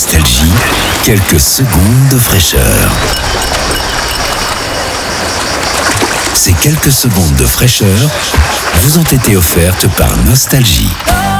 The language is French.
Nostalgie, quelques secondes de fraîcheur. Ces quelques secondes de fraîcheur vous ont été offertes par Nostalgie.